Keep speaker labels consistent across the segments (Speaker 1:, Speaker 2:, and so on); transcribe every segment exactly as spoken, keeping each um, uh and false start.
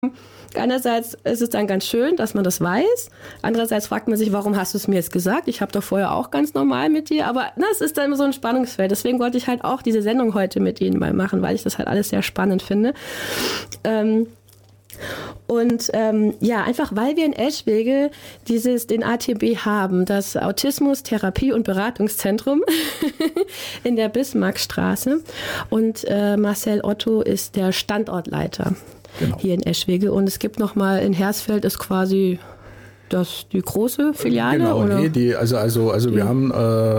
Speaker 1: Einerseits ist es dann ganz schön, dass man das weiß. Andererseits fragt man sich, warum hast du es mir jetzt gesagt? Ich habe doch vorher auch ganz normal mit dir. Aber na, es ist dann immer so ein Spannungsfeld. Deswegen wollte ich halt auch diese Sendung heute mit Ihnen mal machen, weil ich das halt alles sehr spannend finde. Ähm, Und ähm, ja, einfach weil wir in Eschwege dieses, den A T B haben, das Autismus Therapie- und Beratungszentrum in der Bismarckstraße. Und äh, Marcel Otto ist der Standortleiter genau. hier in Eschwege. Und es gibt nochmal in Hersfeld ist quasi das die große Filiale?
Speaker 2: Genau,
Speaker 1: oder?
Speaker 2: nee, die, also, also, also wir haben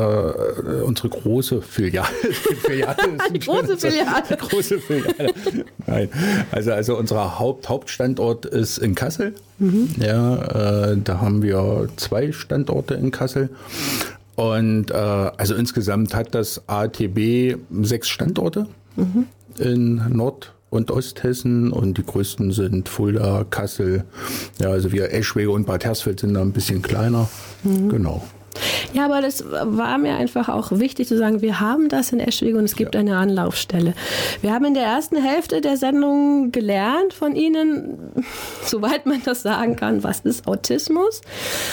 Speaker 2: äh, unsere große Filiale. Die, Filiale
Speaker 1: die große Filiale.
Speaker 2: Die große Filiale. Nein, also, also unser Haupt, Hauptstandort ist in Kassel. Mhm. Ja, äh, da haben wir zwei Standorte in Kassel. Und äh, also insgesamt hat das A T B sechs Standorte mhm. in Nord- und Osthessen und die größten sind Fulda, Kassel, ja, also wir Eschwege und Bad Hersfeld sind da ein bisschen kleiner, mhm. genau.
Speaker 1: Ja, aber das war mir einfach auch wichtig zu sagen, wir haben das in Eschwege und es gibt ja. eine Anlaufstelle. Wir haben in der ersten Hälfte der Sendung gelernt von Ihnen, soweit man das sagen kann, was ist Autismus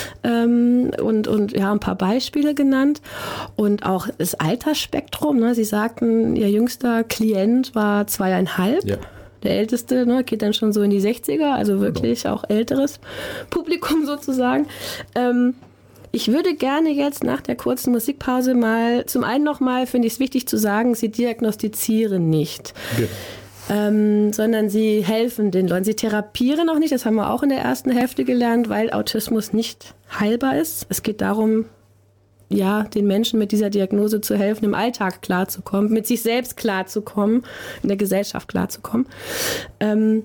Speaker 1: ähm, und, und ja, ein paar Beispiele genannt und auch das Altersspektrum. Ne? Sie sagten, Ihr jüngster Klient war zweieinhalb. Ja. Der Älteste ne, geht dann schon so in die sechziger, also wirklich genau. auch älteres Publikum sozusagen. Ähm, Ich würde gerne jetzt nach der kurzen Musikpause mal, zum einen nochmal finde ich es wichtig zu sagen, Sie diagnostizieren nicht, ja. ähm, sondern Sie helfen den Leuten. Sie therapieren auch nicht, das haben wir auch in der ersten Hälfte gelernt, weil Autismus nicht heilbar ist. Es geht darum, ja, den Menschen mit dieser Diagnose zu helfen, im Alltag klarzukommen, mit sich selbst klarzukommen, in der Gesellschaft klarzukommen. Ähm,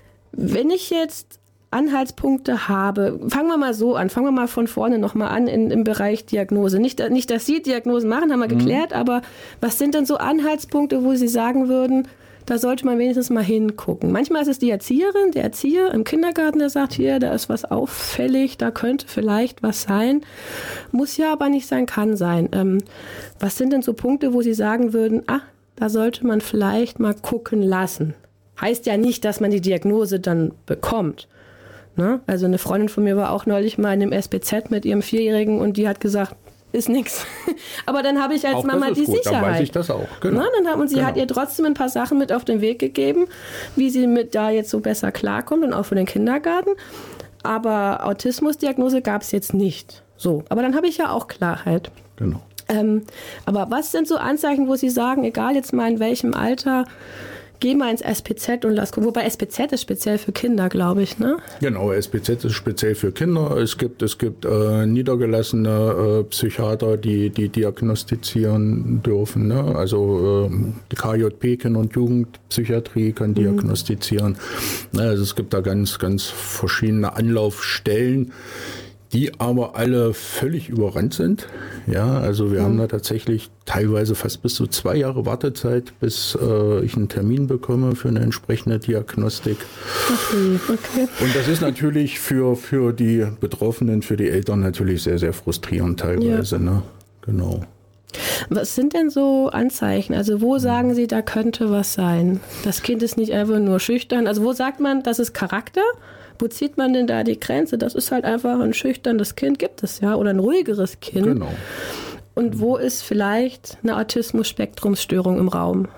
Speaker 1: wenn ich jetzt Anhaltspunkte habe, fangen wir mal so an, fangen wir mal von vorne nochmal an in, im Bereich Diagnose. Nicht, nicht, dass Sie Diagnosen machen, haben wir mhm. geklärt, aber was sind denn so Anhaltspunkte, wo Sie sagen würden, da sollte man wenigstens mal hingucken. Manchmal ist es die Erzieherin, der Erzieher im Kindergarten, der sagt, hier, da ist was auffällig, da könnte vielleicht was sein. Muss ja aber nicht sein, kann sein. Ähm, was sind denn so Punkte, wo Sie sagen würden, ah, da sollte man vielleicht mal gucken lassen. Heißt ja nicht, dass man die Diagnose dann bekommt. Ne? Also eine Freundin von mir war auch neulich mal in dem S B Z mit ihrem Vierjährigen und die hat gesagt, ist nix. Aber dann habe ich als auch Mama die gut. Sicherheit.
Speaker 2: Dann weiß ich das auch. Genau.
Speaker 1: Na, dann hat, und sie genau. hat ihr trotzdem ein paar Sachen mit auf den Weg gegeben, wie sie mit da jetzt so besser klarkommt und auch für den Kindergarten. Aber Autismusdiagnose gab es jetzt nicht. So, aber dann habe ich ja auch Klarheit.
Speaker 2: Genau.
Speaker 1: Ähm, aber was sind so Anzeichen, wo Sie sagen, egal jetzt mal in welchem Alter, geh mal ins S P Z und lass gucken. Wobei S P Z ist speziell für Kinder, glaube ich, ne?
Speaker 2: Genau, S P Z ist speziell für Kinder. Es gibt, es gibt äh, niedergelassene äh, Psychiater, die, die diagnostizieren dürfen. Ne? Also äh, die K J P, Kinder- und Jugendpsychiatrie, kann mhm. diagnostizieren. Ne, also es gibt da ganz, ganz verschiedene Anlaufstellen, die aber alle völlig überrannt sind. Ja, also wir mhm. haben da tatsächlich teilweise fast bis zu zwei Jahre Wartezeit, bis äh, ich einen Termin bekomme für eine entsprechende Diagnostik.
Speaker 1: Okay, okay.
Speaker 2: Und das ist natürlich für, für die Betroffenen, für die Eltern natürlich sehr, sehr frustrierend teilweise. Ja. Ne? Genau.
Speaker 1: Was sind denn so Anzeichen? Also wo sagen Sie, da könnte was sein? Das Kind ist nicht einfach nur schüchtern. Also wo sagt man, das ist Charakter? Wo zieht man denn da die Grenze? Das ist halt einfach ein schüchternes Kind, gibt es ja, oder ein ruhigeres Kind.
Speaker 2: Genau.
Speaker 1: Und wo ist vielleicht eine Autismus-Spektrumsstörung im Raum?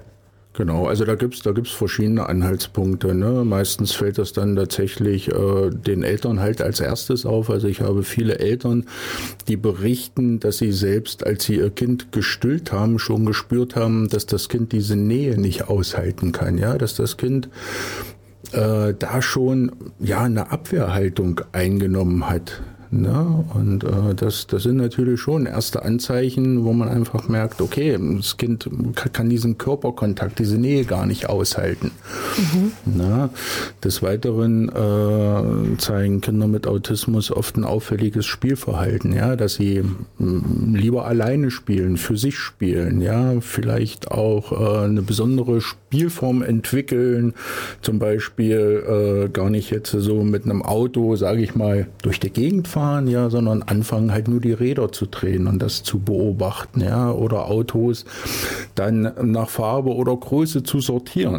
Speaker 2: Genau, also da gibt's da gibt's verschiedene Anhaltspunkte. Ne? Meistens fällt das dann tatsächlich äh, den Eltern halt als erstes auf. Also ich habe viele Eltern, die berichten, dass sie selbst, als sie ihr Kind gestillt haben, schon gespürt haben, dass das Kind diese Nähe nicht aushalten kann. Ja, dass das Kind äh, da schon ja eine Abwehrhaltung eingenommen hat. Ne? Und äh, das, das sind natürlich schon erste Anzeichen, wo man einfach merkt, okay, das Kind kann, kann diesen Körperkontakt, diese Nähe gar nicht aushalten. Mhm. Na, des Weiteren äh, zeigen Kinder mit Autismus oft ein auffälliges Spielverhalten, ja, dass sie m, lieber alleine spielen, für sich spielen, ja, vielleicht auch äh, eine besondere Spielform entwickeln, zum Beispiel äh, gar nicht jetzt so mit einem Auto, sage ich mal, durch die Gegend fahren, ja, sondern anfangen halt nur die Räder zu drehen und das zu beobachten, ja, oder Autos dann nach Farbe oder Größe zu sortieren.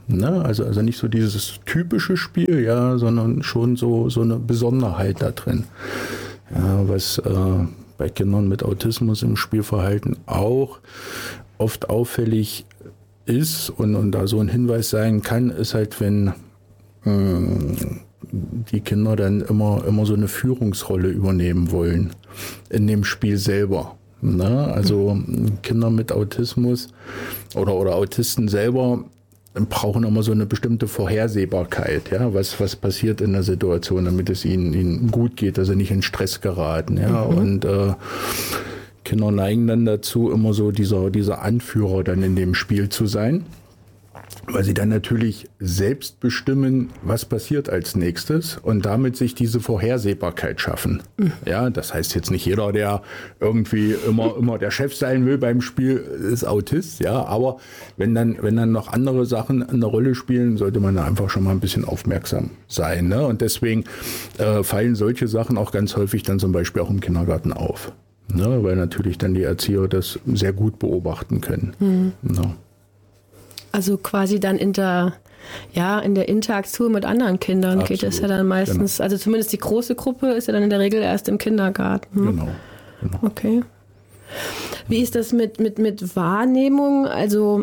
Speaker 2: Ne? Also, also nicht so dieses typische Spiel, ja, sondern schon so, so eine Besonderheit da drin. Ja, was äh, bei Kindern mit Autismus im Spielverhalten auch oft auffällig ist und, und da so ein Hinweis sein kann, ist halt, wenn mh, die Kinder dann immer, immer so eine Führungsrolle übernehmen wollen in dem Spiel selber. Ne? Also Kinder mit Autismus oder, oder Autisten selber brauchen immer so eine bestimmte Vorhersehbarkeit, ja, was, was passiert in der Situation, damit es ihnen, ihnen gut geht, dass sie nicht in Stress geraten, ja, mhm. und äh, Kinder neigen dann dazu, immer so dieser, dieser Anführer dann in dem Spiel zu sein, weil sie dann natürlich selbst bestimmen, was passiert als nächstes und damit sich diese Vorhersehbarkeit schaffen. Mhm. Ja, das heißt jetzt nicht jeder, der irgendwie immer, immer der Chef sein will beim Spiel, ist Autist, ja, aber wenn dann, wenn dann noch andere Sachen eine Rolle spielen, sollte man da einfach schon mal ein bisschen aufmerksam sein, ne? Und deswegen äh, fallen solche Sachen auch ganz häufig dann zum Beispiel auch im Kindergarten auf, ne? Weil natürlich dann die Erzieher das sehr gut beobachten können. Mhm. Ne?
Speaker 1: Also quasi dann in der, ja, in der Interaktion mit anderen Kindern Absolut. Geht es ja dann meistens, genau. Also zumindest die große Gruppe ist ja dann in der Regel erst im Kindergarten.
Speaker 2: Genau. genau.
Speaker 1: Okay. Wie ist das mit, mit, mit Wahrnehmung? Also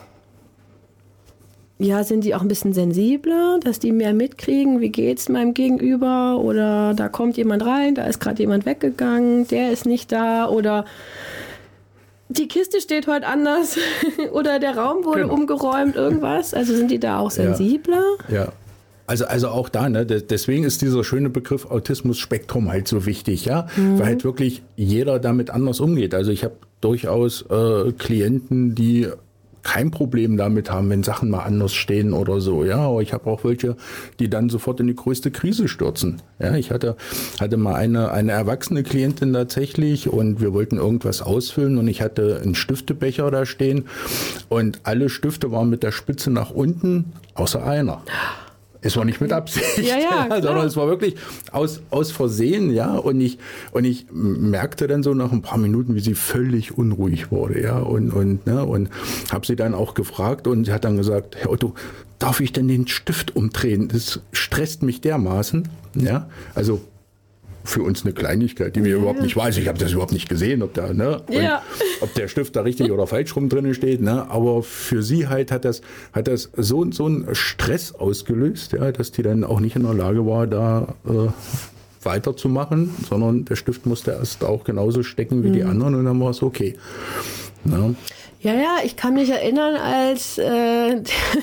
Speaker 1: ja, sind die auch ein bisschen sensibler, dass die mehr mitkriegen, wie geht's meinem Gegenüber? Oder da kommt jemand rein, da ist gerade jemand weggegangen, der ist nicht da oder die Kiste steht heute anders oder der Raum wurde genau. umgeräumt, irgendwas. Also sind die da auch sensibler?
Speaker 2: Ja, ja. Also, also auch da, ne, deswegen ist dieser schöne Begriff Autismus-Spektrum halt so wichtig, ja, mhm. weil halt wirklich jeder damit anders umgeht. Also ich habe durchaus äh, Klienten, die kein Problem damit haben, wenn Sachen mal anders stehen oder so, ja, aber ich habe auch welche, die dann sofort in die größte Krise stürzen. Ja, ich hatte, hatte mal eine, eine erwachsene Klientin tatsächlich und wir wollten irgendwas ausfüllen und ich hatte einen Stiftebecher da stehen und alle Stifte waren mit der Spitze nach unten, außer einer. Es war nicht mit Absicht,
Speaker 1: ja, ja,
Speaker 2: sondern es war wirklich aus, aus Versehen, ja. Und ich, und ich merkte dann so nach ein paar Minuten, wie sie völlig unruhig wurde, ja. Und, und, ne, und habe sie dann auch gefragt und sie hat dann gesagt, Herr Otto, darf ich denn den Stift umdrehen? Das stresst mich dermaßen, ja. Also für uns eine Kleinigkeit, die mir ja. überhaupt nicht weiß. Ich habe das überhaupt nicht gesehen, ob da, ne,
Speaker 1: ja.
Speaker 2: ob der Stift da richtig oder falsch rum drin steht, ne. Aber für sie halt hat das, hat das so, so einen Stress ausgelöst, ja, dass die dann auch nicht in der Lage war, da äh, weiterzumachen, sondern der Stift musste erst auch genauso stecken wie mhm. die anderen und dann war es okay. Ne.
Speaker 1: Ja, ja, ich kann mich erinnern, als äh,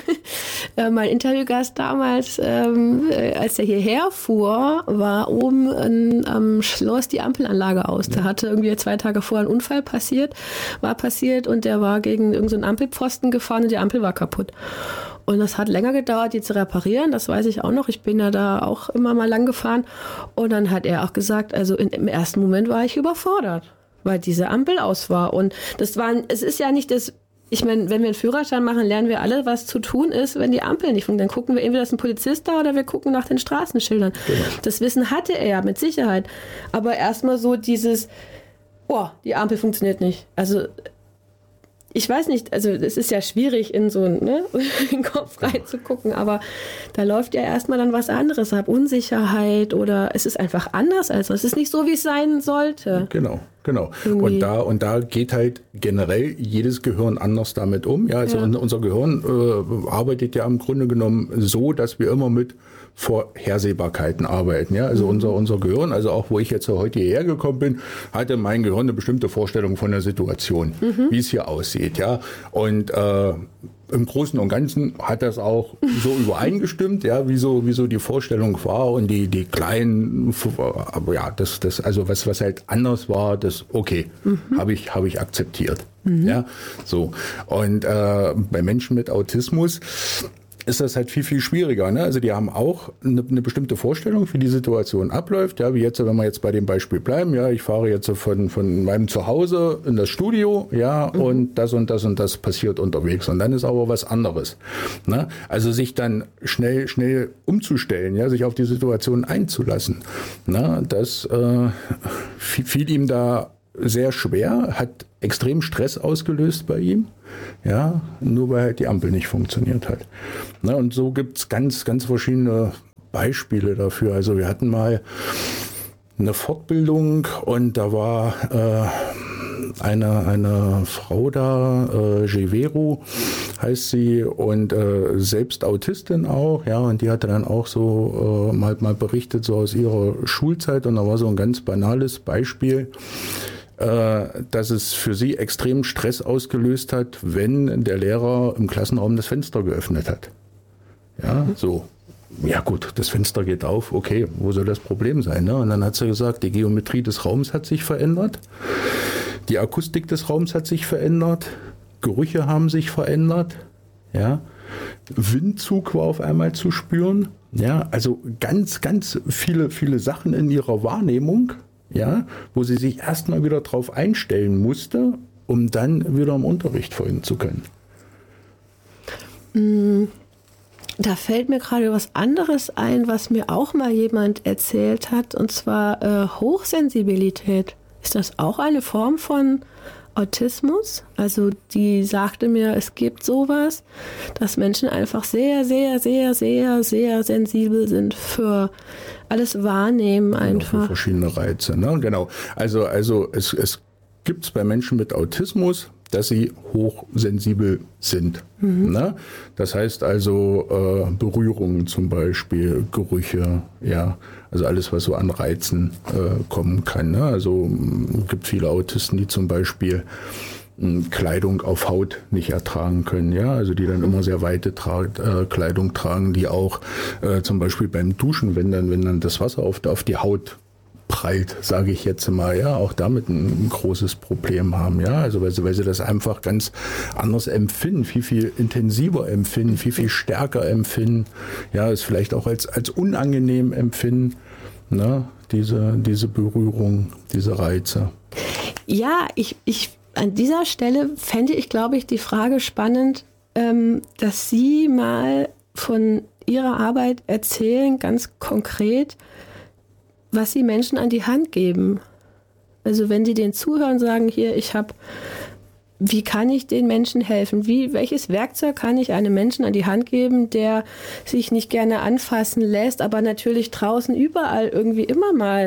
Speaker 1: mein Interviewgast damals, ähm, als er hierher fuhr, war oben in, am Schloss die Ampelanlage aus. Da hatte irgendwie zwei Tage vorher ein Unfall passiert, war passiert und der war gegen irgendeinen so Ampelpfosten gefahren und die Ampel war kaputt. Und das hat länger gedauert, die zu reparieren, das weiß ich auch noch. Ich bin ja da auch immer mal lang gefahren. Und dann hat er auch gesagt, also in, im ersten Moment war ich überfordert, weil diese Ampel aus war. Und das war, es ist ja nicht das, ich meine, wenn wir einen Führerschein machen, lernen wir alle, was zu tun ist, wenn die Ampel nicht funktioniert. Dann gucken wir entweder, ist ein Polizist da oder wir gucken nach den Straßenschildern. Genau. Das Wissen hatte er ja mit Sicherheit. Aber erstmal so dieses, boah, die Ampel funktioniert nicht. Also ich weiß nicht, also es ist ja schwierig, in so einen, ne, in den Kopf reinzugucken, aber da läuft ja erstmal dann was anderes ab, Unsicherheit oder es ist einfach anders als es ist nicht so, wie es sein sollte.
Speaker 2: Genau, genau. Und da, und da geht halt generell jedes Gehirn anders damit um. Ja, also ja. unser Gehirn äh, arbeitet ja im Grunde genommen so, dass wir immer mit Vorhersehbarkeiten arbeiten. Ja, also mhm. unser, unser Gehirn, also auch wo ich jetzt heute hierher gekommen bin, hatte mein Gehirn eine bestimmte Vorstellung von der Situation, mhm. wie es hier aussieht. Ja, und äh, im Großen und Ganzen hat das auch so übereingestimmt, ja, wie so, wie so die Vorstellung war und die, die kleinen, aber ja, das, das, also was, was halt anders war, das, okay, mhm. habe ich, habe ich akzeptiert. Mhm. Ja, so. Und äh, bei Menschen mit Autismus ist das halt viel, viel schwieriger. Ne? Also die haben auch eine, eine bestimmte Vorstellung, wie die Situation abläuft. Ja, wie jetzt, wenn wir jetzt bei dem Beispiel bleiben, ja, ich fahre jetzt von, von meinem Zuhause in das Studio, ja, mhm. und das und das und das passiert unterwegs. Und dann ist aber was anderes. Ne? Also sich dann schnell, schnell umzustellen, ja, sich auf die Situation einzulassen. Ne? Das äh, fiel ihm da sehr schwer, hat extrem Stress ausgelöst bei ihm. ja, nur weil halt die Ampel nicht funktioniert hat. Na, und so gibt es ganz, ganz verschiedene Beispiele dafür. Also wir hatten mal eine Fortbildung und da war äh, eine, eine Frau da, äh, Jevero heißt sie, und äh, selbst Autistin auch, ja, und die hatte dann auch so äh, mal, mal berichtet, so aus ihrer Schulzeit, und da war so ein ganz banales Beispiel, äh, dass es für sie extremen Stress ausgelöst hat, wenn der Lehrer im Klassenraum das Fenster geöffnet hat. Ja, so. Ja gut, das Fenster geht auf, okay, wo soll das Problem sein? Ne? Und dann hat sie gesagt, die Geometrie des Raums hat sich verändert, die Akustik des Raums hat sich verändert, Gerüche haben sich verändert, ja, Windzug war auf einmal zu spüren, ja, also ganz, ganz viele, viele Sachen in ihrer Wahrnehmung, ja, wo sie sich erstmal wieder drauf einstellen musste, um dann wieder im Unterricht folgen zu können.
Speaker 1: Mm. Da fällt mir gerade was anderes ein, was mir auch mal jemand erzählt hat, und zwar äh, Hochsensibilität. Ist das auch eine Form von Autismus? Also die sagte mir, es gibt sowas, dass Menschen einfach sehr, sehr, sehr, sehr, sehr sensibel sind für alles Wahrnehmen einfach.
Speaker 2: Genau, für verschiedene Reize, ne? Genau. Also, also es, es gibt es bei Menschen mit Autismus, dass sie hochsensibel sind. Mhm. Ne? Das heißt also äh, Berührungen zum Beispiel, Gerüche, ja, also alles, was so an Reizen äh, kommen kann. Ne? Also es gibt viele Autisten, die zum Beispiel m, Kleidung auf Haut nicht ertragen können, ja, also die dann immer sehr weite Tra- äh, Kleidung tragen, die auch äh, zum Beispiel beim Duschen, wenn dann, wenn dann das Wasser auf, auf die Haut prallt, sage ich jetzt mal, ja, auch damit ein, ein großes Problem haben, ja, also weil sie, weil sie das einfach ganz anders empfinden, viel, viel intensiver empfinden, viel, viel stärker empfinden, ja, es vielleicht auch als, als unangenehm empfinden, ne, diese, diese Berührung, diese Reize.
Speaker 1: Ja, ich, ich, an dieser Stelle fände ich, glaube ich, die Frage spannend, ähm, dass Sie mal von Ihrer Arbeit erzählen, ganz konkret, was Sie Menschen an die Hand geben. Also wenn Sie denen zuhören, sagen, hier, ich habe, wie kann ich den Menschen helfen? Wie, welches Werkzeug kann ich einem Menschen an die Hand geben, der sich nicht gerne anfassen lässt, aber natürlich draußen überall irgendwie immer mal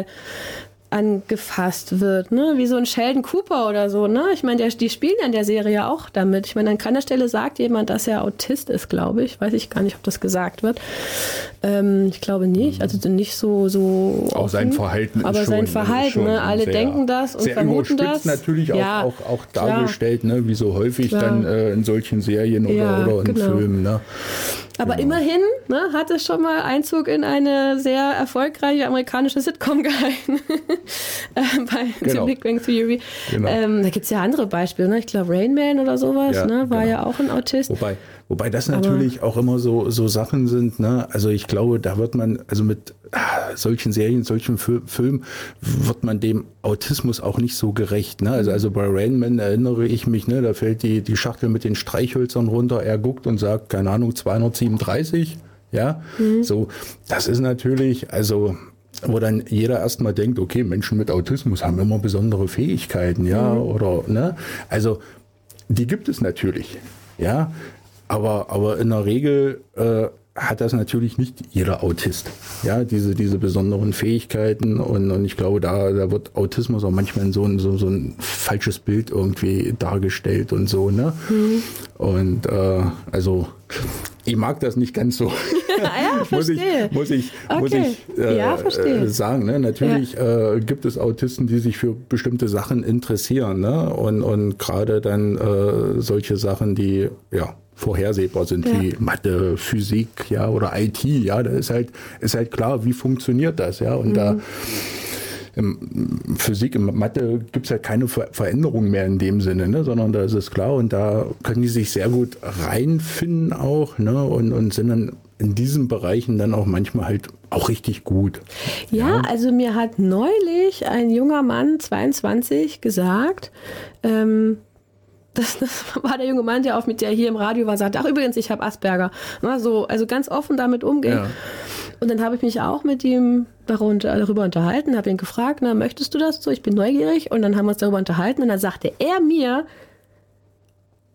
Speaker 1: angefasst wird, ne? Wie so ein Sheldon Cooper oder so, ne? Ich meine, der, die spielen ja in der Serie auch damit. Ich meine, an keiner Stelle sagt jemand, dass er Autist ist, glaube ich. Weiß ich gar nicht, ob das gesagt wird. Ähm, ich glaube nicht. Also nicht so so.
Speaker 2: Auch offen, sein Verhalten
Speaker 1: aber
Speaker 2: ist
Speaker 1: sein
Speaker 2: schon,
Speaker 1: Verhalten, ne? Alle sehr, denken das und
Speaker 2: sehr
Speaker 1: vermuten das.
Speaker 2: Natürlich auch,
Speaker 1: ja,
Speaker 2: auch, auch dargestellt, ne? Wie so häufig
Speaker 1: klar.
Speaker 2: dann äh, in solchen Serien oder,
Speaker 1: ja,
Speaker 2: oder in
Speaker 1: genau.
Speaker 2: Filmen, ne?
Speaker 1: Aber
Speaker 2: genau.
Speaker 1: immerhin ne, hat es schon mal Einzug in eine sehr erfolgreiche amerikanische Sitcom gehalten. Bei
Speaker 2: genau.
Speaker 1: The Big Bang Theory.
Speaker 2: Genau.
Speaker 1: Ähm, da gibt es ja andere Beispiele. Ne? Ich glaube, Rain Man oder sowas
Speaker 2: ja,
Speaker 1: ne? war
Speaker 2: genau.
Speaker 1: ja auch ein Autist.
Speaker 2: Wobei, wobei das natürlich Aber auch immer so, so Sachen sind. Ne? Also ich glaube, da wird man, also mit ah, solchen Serien, solchen Fil- Filmen, wird man dem Autismus auch nicht so gerecht. Ne? Also, also bei Rain Man erinnere ich mich, ne, da fällt die, die Schachtel mit den Streichhölzern runter, er guckt und sagt, keine Ahnung, zweihundertsiebenunddreißig. Ja, mhm. so, das ist natürlich, also wo dann jeder erstmal denkt, okay, Menschen mit Autismus haben immer besondere Fähigkeiten, ja, mhm. oder, ne, also die gibt es natürlich, ja, aber, aber in der Regel äh, hat das natürlich nicht jeder Autist, ja, diese, diese besonderen Fähigkeiten und, und ich glaube, da, da wird Autismus auch manchmal in so ein, so, so ein falsches Bild irgendwie dargestellt und so, ne, mhm. und äh, also ich mag das nicht ganz so.
Speaker 1: Ja, verstehe.
Speaker 2: muss ich, muss ich,
Speaker 1: okay.
Speaker 2: muss ich äh,
Speaker 1: ja,
Speaker 2: äh, sagen. Ne? Natürlich ja. äh, gibt es Autisten, die sich für bestimmte Sachen interessieren. Ne? Und, und gerade dann äh, solche Sachen, die ja vorhersehbar sind, ja. wie Mathe, Physik, ja, oder I T. Ja, da ist halt, ist halt klar, wie funktioniert das, ja. Und mhm. da in Physik, in Mathe gibt es ja keine Ver- Veränderung mehr in dem Sinne, ne? Sondern da ist es klar und da können die sich sehr gut reinfinden auch, ne? und, und sind dann in diesen Bereichen dann auch manchmal halt auch richtig gut.
Speaker 1: Ja, ja. Also mir hat neulich ein junger Mann, zweiundzwanzig, gesagt, ähm, Das, das war der junge Mann, der auch mit der hier im Radio war, sagt, ach übrigens, ich habe Asperger. Na, so, also ganz offen damit umgehen. Ja. Und dann habe ich mich auch mit ihm darunter, darüber unterhalten, habe ihn gefragt, na, möchtest du das so? Ich bin neugierig. Und dann haben wir uns darüber unterhalten und dann sagte er mir,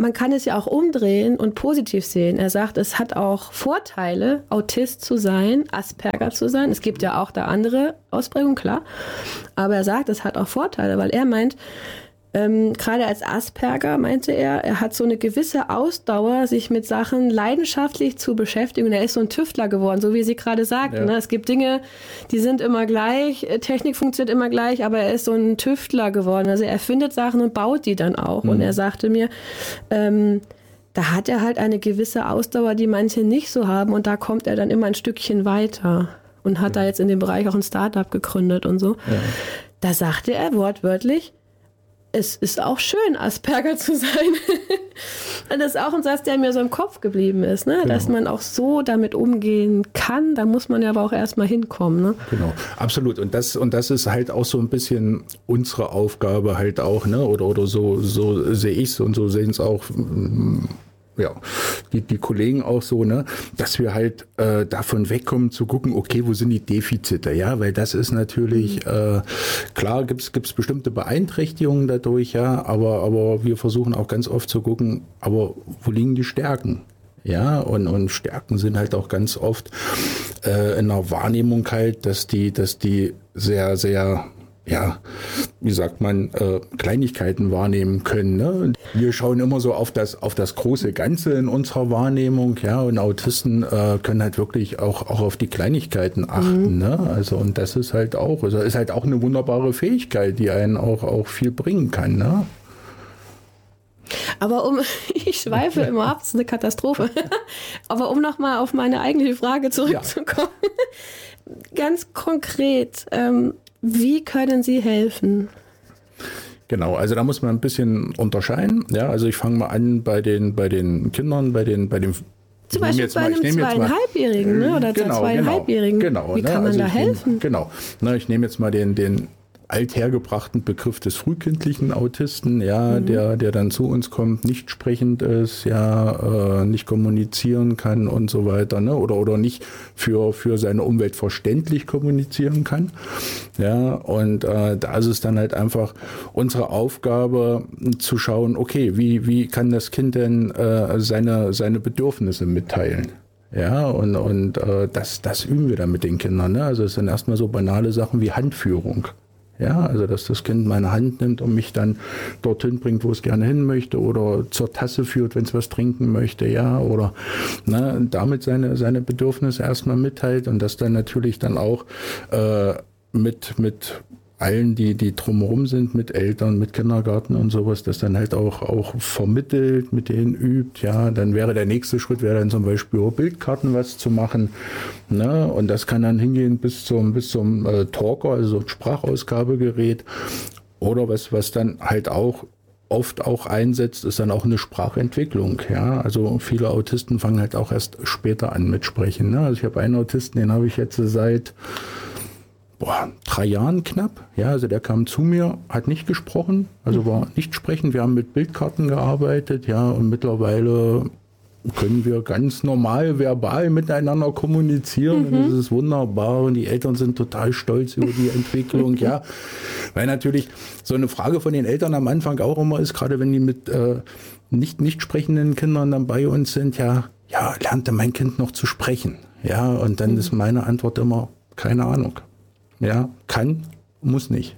Speaker 1: man kann es ja auch umdrehen und positiv sehen. Er sagt, es hat auch Vorteile, Autist zu sein, Asperger zu sein. Es gibt ja auch da andere Ausprägungen, klar. Aber er sagt, es hat auch Vorteile, weil er meint, Ähm, gerade als Asperger, meinte er, er hat so eine gewisse Ausdauer, sich mit Sachen leidenschaftlich zu beschäftigen. Und er ist so ein Tüftler geworden, so wie Sie gerade sagten. Ja. Ne? Es gibt Dinge, die sind immer gleich, Technik funktioniert immer gleich, aber er ist so ein Tüftler geworden. Also er erfindet Sachen und baut die dann auch. Mhm. Und er sagte mir, ähm, da hat er halt eine gewisse Ausdauer, die manche nicht so haben. Und da kommt er dann immer ein Stückchen weiter. Und hat ja. da jetzt in dem Bereich auch ein Start-up gegründet und so. Ja. Da sagte er wortwörtlich, es ist auch schön, Asperger zu sein. Das ist auch ein Satz, der mir so im Kopf geblieben ist, ne? Genau. Dass man auch so damit umgehen kann. Da muss man ja aber auch erstmal hinkommen. Ne?
Speaker 2: Genau, absolut. Und das, und das ist halt auch so ein bisschen unsere Aufgabe halt auch, ne? Oder, oder so, so sehe ich es und so sehen es auch ja, die, die Kollegen auch so, ne, dass wir halt äh, davon wegkommen zu gucken, okay, wo sind die Defizite, ja, weil das ist natürlich, äh, klar gibt's gibt's bestimmte Beeinträchtigungen dadurch, ja, aber, aber wir versuchen auch ganz oft zu gucken, aber wo liegen die Stärken? Ja, und, und Stärken sind halt auch ganz oft äh, in der Wahrnehmung halt, dass die, dass die sehr, sehr ja, wie sagt man, äh, Kleinigkeiten wahrnehmen können. Ne? Wir schauen immer so auf das, auf das große Ganze in unserer Wahrnehmung, ja, und Autisten äh, können halt wirklich auch, auch auf die Kleinigkeiten achten. Mhm. Ne? Also, und das ist halt auch, also ist halt auch eine wunderbare Fähigkeit, die einen auch, auch viel bringen kann. Ne?
Speaker 1: Aber um, ich schweife immer ab, das ist eine Katastrophe. Aber um nochmal auf meine eigentliche Frage zurückzukommen, ja. Ganz konkret, ähm, wie können Sie helfen?
Speaker 2: Genau, also da muss man ein bisschen unterscheiden. Ja, also ich fange mal an bei den, bei den Kindern, bei den, bei den
Speaker 1: Zum Beispiel bei einem Zweieinhalbjährigen, ne? Oder
Speaker 2: genau,
Speaker 1: Zweieinhalbjährigen.
Speaker 2: Genau,
Speaker 1: wie kann
Speaker 2: ne?
Speaker 1: man
Speaker 2: also
Speaker 1: da helfen?
Speaker 2: Nehm, genau, ne, ich nehme jetzt mal den, den althergebrachten Begriff des frühkindlichen Autisten, ja, mhm. der, der dann zu uns kommt, nicht sprechend ist, ja, äh, nicht kommunizieren kann und so weiter, ne, oder, oder nicht für, für seine Umwelt verständlich kommunizieren kann, ja, und äh, da ist es dann halt einfach unsere Aufgabe zu schauen, okay, wie, wie kann das Kind denn äh, seine, seine Bedürfnisse mitteilen? Ja, und, und äh, das, das üben wir dann mit den Kindern, ne, also es sind erstmal so banale Sachen wie Handführung. Ja, also dass das Kind meine Hand nimmt und mich dann dorthin bringt, wo es gerne hin möchte, oder zur Tasse führt, wenn es was trinken möchte, ja, oder ne, damit seine seine Bedürfnisse erstmal mitteilt und das dann natürlich dann auch äh, mit mit allen, die die drumherum sind, mit Eltern, mit Kindergarten und sowas, das dann halt auch auch vermittelt, mit denen übt, ja, dann wäre der nächste Schritt, wäre dann zum Beispiel über Bildkarten was zu machen, ne, und das kann dann hingehen bis zum bis zum äh, Talker, also ein Sprachausgabegerät, oder was was dann halt auch oft auch einsetzt, ist dann auch eine Sprachentwicklung, ja, also viele Autisten fangen halt auch erst später an mit Sprechen, ne, also ich habe einen Autisten, den habe ich jetzt seit Boah, drei Jahren knapp, ja, also der kam zu mir, hat nicht gesprochen, also war nicht sprechend, wir haben mit Bildkarten gearbeitet, ja, und mittlerweile können wir ganz normal verbal miteinander kommunizieren, mhm. und das ist wunderbar und die Eltern sind total stolz über die Entwicklung, ja, weil natürlich so eine Frage von den Eltern am Anfang auch immer ist, gerade wenn die mit äh, nicht, nicht sprechenden Kindern dann bei uns sind, ja, ja, lernte mein Kind noch zu sprechen, ja, und dann mhm. ist meine Antwort immer, keine Ahnung. Ja, kann, muss nicht.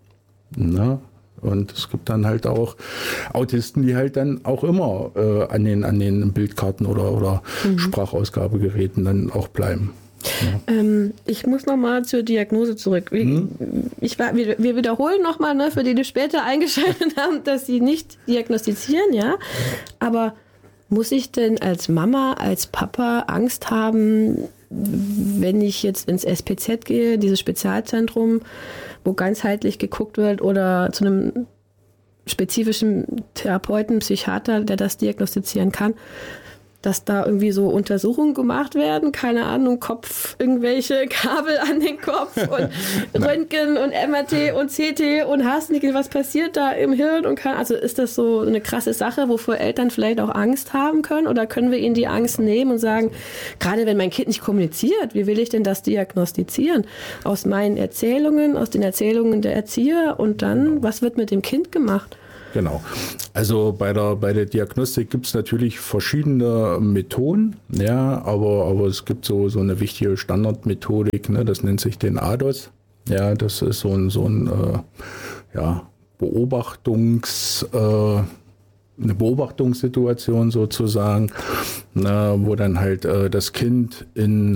Speaker 2: Na, und es gibt dann halt auch Autisten, die halt dann auch immer äh, an den an den Bildkarten oder, oder mhm. Sprachausgabegeräten dann auch bleiben.
Speaker 1: Ja. Ähm, ich muss nochmal zur Diagnose zurück. Ich, hm? ich, wir, wir wiederholen nochmal, ne, für die, die später eingeschaltet haben, dass sie nicht diagnostizieren, ja. Aber muss ich denn als Mama, als Papa Angst haben, wenn ich jetzt ins S P Z gehe, dieses Spezialzentrum, wo ganzheitlich geguckt wird, oder zu einem spezifischen Therapeuten, Psychiater, der das diagnostizieren kann, dass da irgendwie so Untersuchungen gemacht werden, keine Ahnung, Kopf, irgendwelche Kabel an den Kopf und Röntgen und M R T und C T und hast nicht, was passiert da im Hirn und kann, also ist das so eine krasse Sache, wovor Eltern vielleicht auch Angst haben können, oder können wir ihnen die Angst nehmen und sagen, gerade wenn mein Kind nicht kommuniziert, wie will ich denn das diagnostizieren? Aus meinen Erzählungen, aus den Erzählungen der Erzieher, und dann, was wird mit dem Kind gemacht?
Speaker 2: Genau. Also bei der, bei der Diagnostik gibt es natürlich verschiedene Methoden, ja, aber, aber es gibt so, so eine wichtige Standardmethodik, ne, das nennt sich den A D O S. Ja, das ist so ein, so ein äh, ja, Beobachtungs, äh, eine Beobachtungssituation sozusagen, na, wo dann halt äh, das Kind in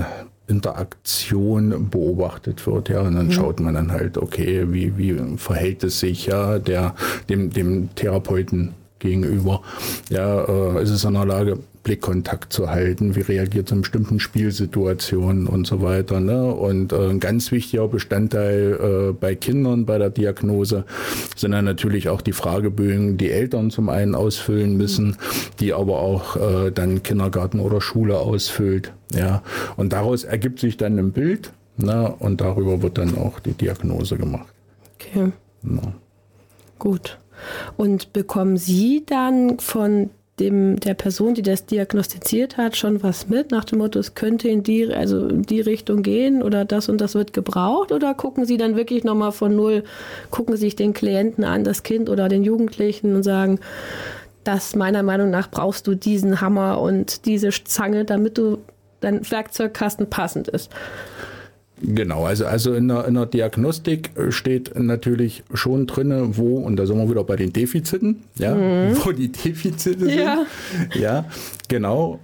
Speaker 2: Interaktion beobachtet wird, ja, und dann mhm. schaut man dann halt, okay, wie, wie verhält es sich, ja, der, dem, dem Therapeuten gegenüber, ja, äh, ist es in der Lage, Blickkontakt zu halten, wie reagiert es in bestimmten Spielsituationen und so weiter, ne, und äh, ein ganz wichtiger Bestandteil äh, bei Kindern bei der Diagnose sind dann natürlich auch die Fragebögen, die Eltern zum einen ausfüllen müssen, die aber auch äh, dann Kindergarten oder Schule ausfüllt, ja, und daraus ergibt sich dann ein Bild, ne, und darüber wird dann auch die Diagnose gemacht.
Speaker 1: Okay.
Speaker 2: Ja.
Speaker 1: Gut. Und bekommen Sie dann von dem, der Person, die das diagnostiziert hat, schon was mit, nach dem Motto, es könnte in die, also in die Richtung gehen oder das und das wird gebraucht, oder gucken Sie dann wirklich nochmal von null, gucken sich den Klienten an, das Kind oder den Jugendlichen und sagen, das meiner Meinung nach brauchst du diesen Hammer und diese Zange, damit du dein Werkzeugkasten passend ist.
Speaker 2: Genau, also, also in der, in der Diagnostik steht natürlich schon drin, wo, und da sind wir wieder bei den Defiziten, ja, mhm. wo die Defizite sind. Ja, ja, genau.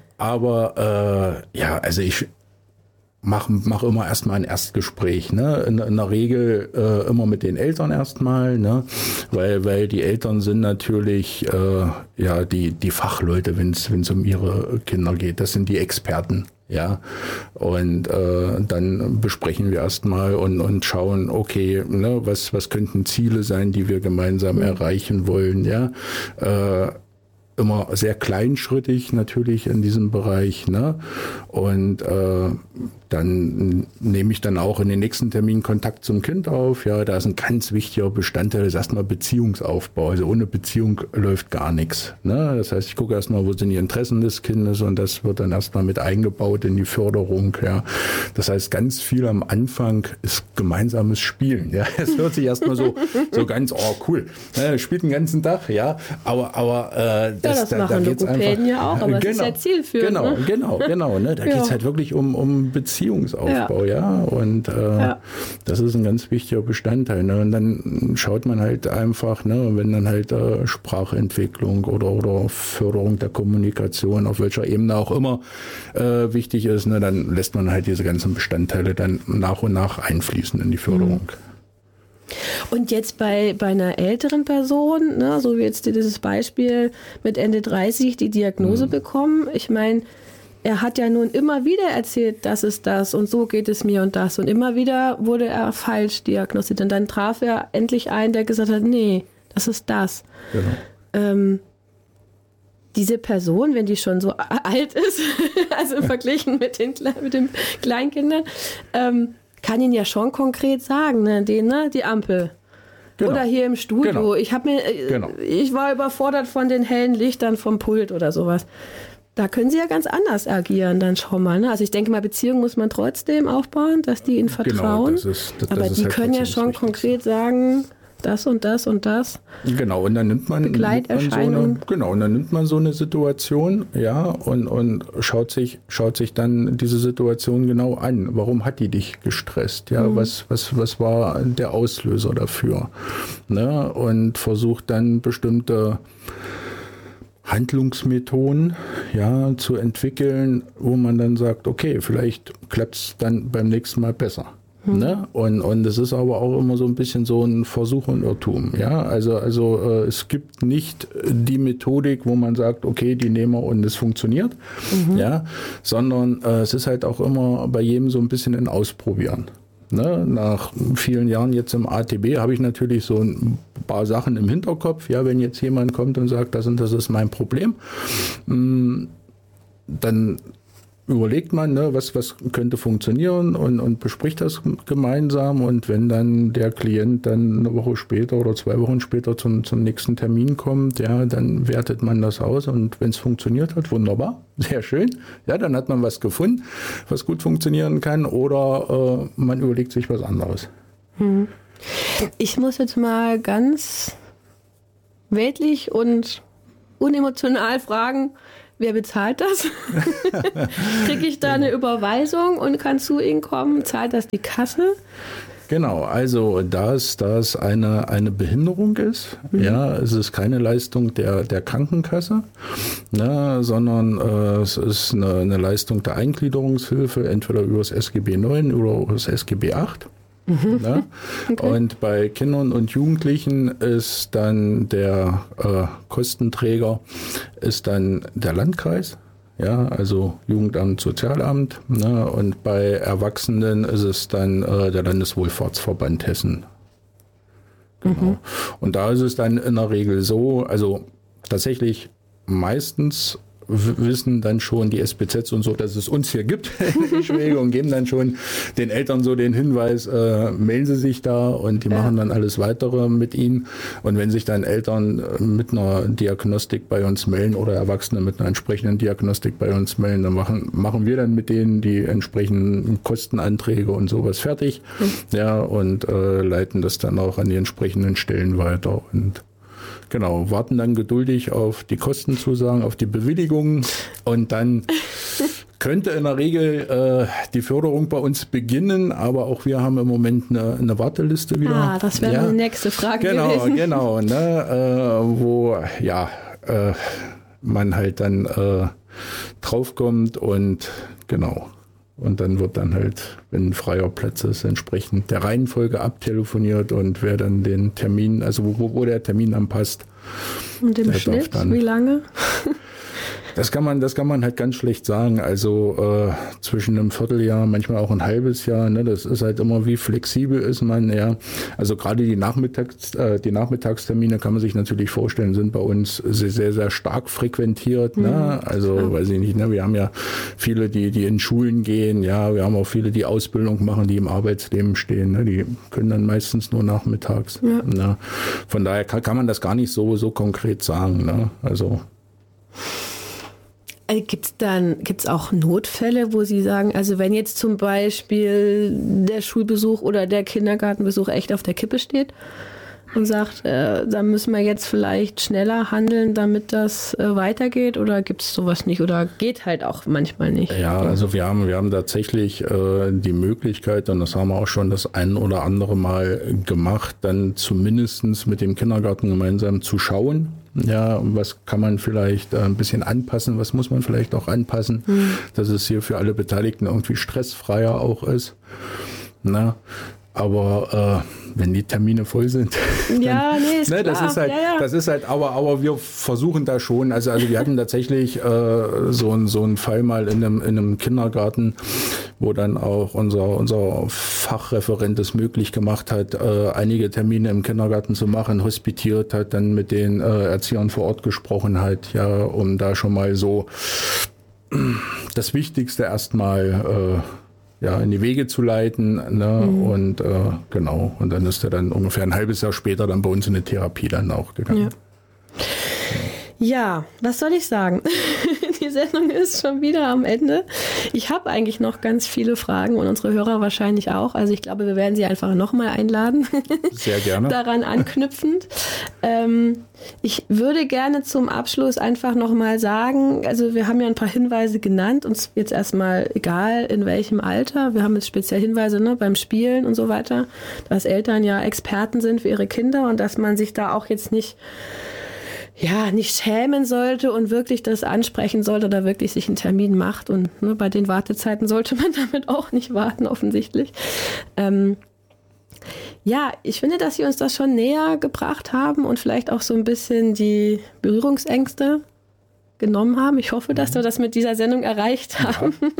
Speaker 2: Aber äh, ja, also ich mache mach immer erstmal ein Erstgespräch, ne? In, in der Regel äh, immer mit den Eltern erstmal, ne? Weil, weil die Eltern sind natürlich äh, ja die, die Fachleute, wenn es um ihre Kinder geht. Das sind die Experten. Ja, und äh, dann besprechen wir erstmal und, und schauen, okay, ne, was, was könnten Ziele sein, die wir gemeinsam mhm. erreichen wollen, ja. Äh, immer sehr kleinschrittig natürlich in diesem Bereich, ne? Und äh, dann nehme ich dann auch in den nächsten Termin Kontakt zum Kind auf. Ja, da ist ein ganz wichtiger Bestandteil, das ist erstmal Beziehungsaufbau. Also ohne Beziehung läuft gar nichts. Ne? Das heißt, ich gucke erstmal, wo sind die Interessen des Kindes, und das wird dann erstmal mit eingebaut in die Förderung. Ja, das heißt, ganz viel am Anfang ist gemeinsames Spielen. Ja, es hört sich erstmal so so ganz, oh cool, ne? Spielt den ganzen Tag, ja, aber aber äh, das,
Speaker 1: ja, das
Speaker 2: da,
Speaker 1: machen
Speaker 2: da geht's
Speaker 1: Logopäden
Speaker 2: einfach,
Speaker 1: ja auch, aber
Speaker 2: genau,
Speaker 1: es ist ja zielführend.
Speaker 2: Genau,
Speaker 1: ne?
Speaker 2: genau, genau. Ne? Da ja. geht es halt wirklich um um Beziehungsaufbau, ja, ja? Und äh, ja. das ist ein ganz wichtiger Bestandteil. Ne? Und dann schaut man halt einfach, ne, wenn dann halt äh, Sprachentwicklung oder oder Förderung der Kommunikation auf welcher Ebene auch immer äh, wichtig ist, ne, dann lässt man halt diese ganzen Bestandteile dann nach und nach einfließen in die Förderung.
Speaker 1: Und jetzt bei, bei einer älteren Person, ne, so wie jetzt dieses Beispiel mit Ende dreißig, die Diagnose mhm. bekommen, ich meine, er hat ja nun immer wieder erzählt, das ist das und so geht es mir und das. Und immer wieder wurde er falsch diagnostiziert. Und dann traf er endlich einen, der gesagt hat, nee, das ist das. Genau. Ähm, diese Person, wenn die schon so alt ist, also verglichen mit den, mit den Kleinkindern, ähm, kann ihn ja schon konkret sagen, ne, den, ne, die Ampel. Genau. Oder hier im Studio. Genau. Ich habe mir, genau. ich war überfordert von den hellen Lichtern vom Pult oder sowas. Da können sie ja ganz anders agieren, dann schon mal. Ne? Also ich denke mal, Beziehungen muss man trotzdem aufbauen, dass die ihnen vertrauen. Genau, das ist, das, aber das die halt können ja schon konkret sagen, das und das und das.
Speaker 2: Genau, und dann nimmt man, nimmt man so eine, genau, und dann nimmt man so eine Situation, ja, und, und schaut sich, schaut sich dann diese Situation genau an. Warum hat die dich gestresst? Ja, mhm. was, was, was war der Auslöser dafür? Ne? Und versucht dann bestimmte Handlungsmethoden, ja, zu entwickeln, wo man dann sagt, okay, vielleicht klappt es dann beim nächsten Mal besser. Hm. Ne? Und und es ist aber auch immer so ein bisschen so ein Versuch und Irrtum. Ja? Also, also äh, es gibt nicht die Methodik, wo man sagt, okay, die nehmen wir und es funktioniert, mhm. ja? Sondern äh, es ist halt auch immer bei jedem so ein bisschen ein Ausprobieren. Ne, nach vielen Jahren jetzt im A T B habe ich natürlich so ein paar Sachen im Hinterkopf. Ja, wenn jetzt jemand kommt und sagt, das und das ist mein Problem, dann überlegt man, ne, was, was könnte funktionieren und, und bespricht das gemeinsam. Und wenn dann der Klient dann eine Woche später oder zwei Wochen später zum, zum nächsten Termin kommt, ja, dann wertet man das aus. Und wenn es funktioniert hat, wunderbar, sehr schön. Ja, dann hat man was gefunden, was gut funktionieren kann, oder äh, man überlegt sich was anderes.
Speaker 1: Hm. Ich muss jetzt mal ganz weltlich und unemotional fragen, wer bezahlt das? Kriege ich da eine Überweisung und kann zu Ihnen kommen? Zahlt das die Kasse?
Speaker 2: Genau, also da es, da es eine, eine Behinderung ist, mhm. ja, es ist keine Leistung der, der Krankenkasse, ne, sondern äh, es ist eine, eine Leistung der Eingliederungshilfe, entweder über das S G B neun oder über das S G B acht. Mhm. Ne? Okay. Und bei Kindern und Jugendlichen ist dann der äh, Kostenträger ist dann der Landkreis. Ja, also Jugendamt, Sozialamt, ne, und bei Erwachsenen ist es dann äh, der Landeswohlfahrtsverband Hessen. Genau. Mhm. Und da ist es dann in der Regel so, also tatsächlich meistens wissen dann schon die S B Zs und so, dass es uns hier gibt in Eschwege und geben dann schon den Eltern so den Hinweis, äh, melden Sie sich da und die ja. machen dann alles Weitere mit ihnen. Und wenn sich dann Eltern mit einer Diagnostik bei uns melden oder Erwachsene mit einer entsprechenden Diagnostik bei uns melden, dann machen, machen wir dann mit denen die entsprechenden Kostenanträge und sowas fertig, mhm. ja, und äh, leiten das dann auch an die entsprechenden Stellen weiter und genau, warten dann geduldig auf die Kostenzusagen, auf die Bewilligungen und dann könnte in der Regel äh, die Förderung bei uns beginnen, aber auch wir haben im Moment eine, eine Warteliste wieder.
Speaker 1: Ah, das wäre ja. die nächste Frage
Speaker 2: genau,
Speaker 1: gewesen.
Speaker 2: Genau, genau, ne, äh, wo ja äh, man halt dann äh, draufkommt und genau. Und dann wird dann halt, wenn ein freier Platz ist, entsprechend der Reihenfolge abtelefoniert und wer dann den Termin, also wo, wo der Termin anpasst.
Speaker 1: Und im Schnitt, dann, wie lange?
Speaker 2: Das kann man, das kann man halt ganz schlecht sagen. Also äh, zwischen einem Vierteljahr, manchmal auch ein halbes Jahr. Ne, das ist halt immer, wie flexibel ist man. Ja, also gerade die Nachmittags, äh, die Nachmittagstermine kann man sich natürlich vorstellen, sind bei uns sehr, sehr, sehr stark frequentiert. Mhm. Ne? Also ja. weiß ich nicht. Ne, wir haben ja viele, die, die in Schulen gehen. Ja, wir haben auch viele, die Ausbildung machen, die im Arbeitsleben stehen. Ne? Die können dann meistens nur nachmittags. Ja. Ne? Von daher kann, kann man das gar nicht so, so konkret sagen. Ne? Also
Speaker 1: Gibt es dann, gibt's auch Notfälle, wo Sie sagen, also wenn jetzt zum Beispiel der Schulbesuch oder der Kindergartenbesuch echt auf der Kippe steht und sagt, äh, da müssen wir jetzt vielleicht schneller handeln, damit das äh, weitergeht, oder gibt es sowas nicht oder geht halt auch manchmal nicht?
Speaker 2: Ja, also wir haben, wir haben tatsächlich äh, die Möglichkeit, und das haben wir auch schon das ein oder andere Mal gemacht, dann zumindest mit dem Kindergarten gemeinsam zu schauen. Ja, was kann man vielleicht äh, ein bisschen anpassen, was muss man vielleicht auch anpassen, mhm. dass es hier für alle Beteiligten irgendwie stressfreier auch ist. Na, aber äh, wenn die Termine voll sind, dann,
Speaker 1: ja, nee, ist
Speaker 2: ne, das
Speaker 1: klar.
Speaker 2: ist halt,
Speaker 1: ja, ja.
Speaker 2: das ist halt, aber, aber wir versuchen da schon, also, also wir hatten tatsächlich äh, so, ein, so einen Fall mal in einem, in einem Kindergarten, wo dann auch unser, unser Fachreferent es möglich gemacht hat, äh, einige Termine im Kindergarten zu machen, hospitiert hat, dann mit den äh, Erziehern vor Ort gesprochen hat, ja, um da schon mal so das Wichtigste erstmal äh, ja, in die Wege zu leiten, ne? Mhm. Und äh, genau, und dann ist er dann ungefähr ein halbes Jahr später dann bei uns in die Therapie dann auch gegangen.
Speaker 1: Ja, ja, was soll ich sagen? Die Sendung ist schon wieder am Ende. Ich habe eigentlich noch ganz viele Fragen und unsere Hörer wahrscheinlich auch. Also ich glaube, wir werden Sie einfach nochmal einladen.
Speaker 2: Sehr gerne.
Speaker 1: Daran anknüpfend. Ähm, ich würde gerne zum Abschluss einfach nochmal sagen, also wir haben ja ein paar Hinweise genannt, uns jetzt erstmal egal in welchem Alter. Wir haben jetzt speziell Hinweise, ne, beim Spielen und so weiter, dass Eltern ja Experten sind für ihre Kinder und dass man sich da auch jetzt nicht ja, nicht schämen sollte und wirklich das ansprechen sollte oder wirklich sich einen Termin macht. Und ne, bei den Wartezeiten sollte man damit auch nicht warten, offensichtlich. Ähm, ja, ich finde, dass Sie uns das schon näher gebracht haben und vielleicht auch so ein bisschen die Berührungsängste genommen haben. Ich hoffe, dass wir das mit dieser Sendung erreicht haben. Ja.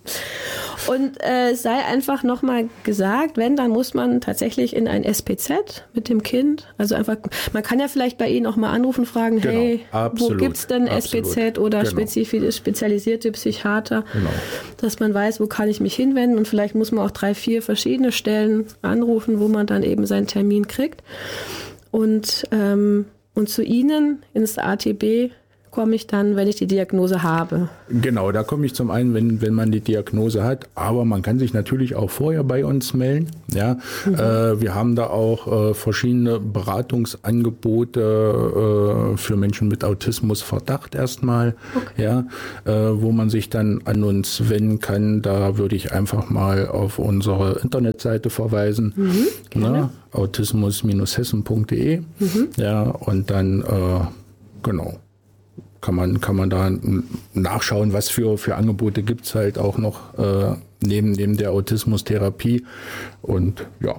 Speaker 1: Und äh, es sei einfach nochmal gesagt, wenn, dann muss man tatsächlich in ein S P Z mit dem Kind. Also einfach, man kann ja vielleicht bei Ihnen auch mal anrufen, fragen, genau, hey, absolut, wo gibt's denn absolut. S P Z oder genau. spezifisch, spezialisierte Psychiater, genau. dass man weiß, wo kann ich mich hinwenden, und vielleicht muss man auch drei, vier verschiedene Stellen anrufen, wo man dann eben seinen Termin kriegt. Und, ähm, und zu Ihnen ins A T B komme ich dann, wenn ich die Diagnose habe?
Speaker 2: Genau, da komme ich zum einen, wenn, wenn man die Diagnose hat, aber man kann sich natürlich auch vorher bei uns melden. Ja, mhm. äh, wir haben da auch äh, verschiedene Beratungsangebote äh, für Menschen mit Autismusverdacht erstmal, okay. ja, äh, wo man sich dann an uns wenden kann. Da würde ich einfach mal auf unsere Internetseite verweisen, mhm, ne? autismus Bindestrich hessen Punkt de, mhm. ja, und dann äh, genau. Kann man, kann man da nachschauen, was für, für Angebote gibt es halt auch noch äh, neben, neben der Autismustherapie. Und ja.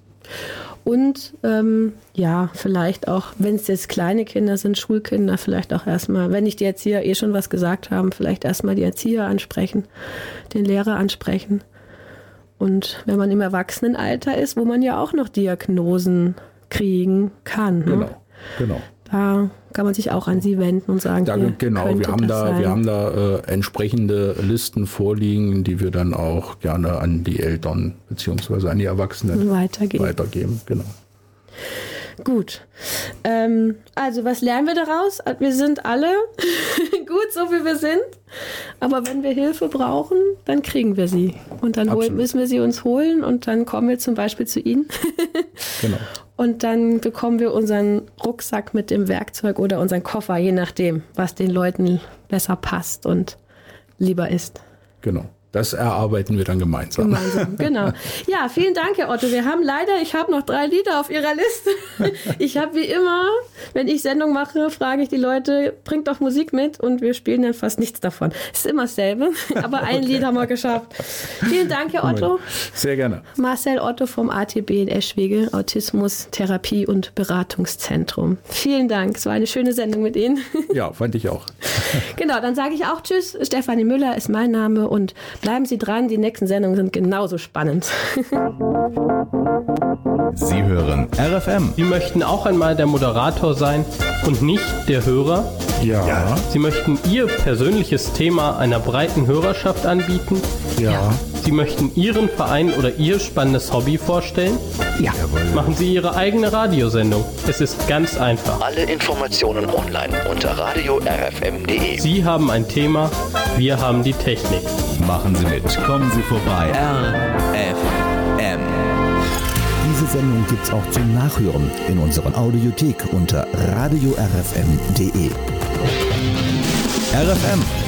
Speaker 1: Und ähm, ja, vielleicht auch, wenn es jetzt kleine Kinder sind, Schulkinder, vielleicht auch erstmal, wenn nicht die Erzieher eh schon was gesagt haben, vielleicht erstmal die Erzieher ansprechen, den Lehrer ansprechen. Und wenn man im Erwachsenenalter ist, wo man ja auch noch Diagnosen kriegen kann. Ne?
Speaker 2: Genau, genau.
Speaker 1: Da kann man sich auch an Sie wenden und sagen,
Speaker 2: da, genau, wir haben da,
Speaker 1: sein.
Speaker 2: wir haben da äh, entsprechende Listen vorliegen, die wir dann auch gerne an die Eltern bzw. an die Erwachsenen
Speaker 1: weitergeben.
Speaker 2: weitergeben. Genau.
Speaker 1: Gut. Ähm, also was lernen wir daraus? Wir sind alle gut, so wie wir sind. Aber wenn wir Hilfe brauchen, dann kriegen wir sie. Und dann holen, müssen wir sie uns holen und dann kommen wir zum Beispiel zu Ihnen.
Speaker 2: Genau.
Speaker 1: Und dann bekommen wir unseren Rucksack mit dem Werkzeug oder unseren Koffer, je nachdem, was den Leuten besser passt und lieber ist.
Speaker 2: Genau. Das erarbeiten wir dann gemeinsam.
Speaker 1: Gemeinsam, genau. Ja, vielen Dank, Herr Otto. Wir haben leider, ich habe noch drei Lieder auf Ihrer Liste. Ich habe wie immer, wenn ich Sendung mache, frage ich die Leute, bringt doch Musik mit und wir spielen dann fast nichts davon. Es ist immer dasselbe, aber ein okay. Lied haben wir geschafft. Vielen Dank, Herr Otto.
Speaker 2: Sehr gerne.
Speaker 1: Marcel Otto vom A T B in Eschwege, Autismus Therapie und Beratungszentrum. Vielen Dank, es war eine schöne Sendung mit Ihnen.
Speaker 2: Ja, fand ich auch.
Speaker 1: Genau, dann sage ich auch Tschüss. Stefanie Müller ist mein Name und bleiben Sie dran, die nächsten Sendungen sind genauso spannend.
Speaker 3: Sie hören R F M.
Speaker 4: Sie möchten auch einmal der Moderator sein und nicht der Hörer?
Speaker 2: Ja. ja.
Speaker 4: Sie möchten Ihr persönliches Thema einer breiten Hörerschaft anbieten?
Speaker 2: Ja. ja.
Speaker 4: Sie möchten Ihren Verein oder Ihr spannendes Hobby vorstellen?
Speaker 2: Ja.
Speaker 4: Machen Sie Ihre eigene Radiosendung. Es ist ganz einfach.
Speaker 5: Alle Informationen online unter radio r f m punkt d e.
Speaker 4: Sie haben ein Thema, wir haben die Technik.
Speaker 3: Machen Sie mit, kommen Sie vorbei.
Speaker 5: R F M.
Speaker 3: Diese Sendung gibt's auch zum Nachhören in unserer Audiothek unter radio r f m punkt d e. R F M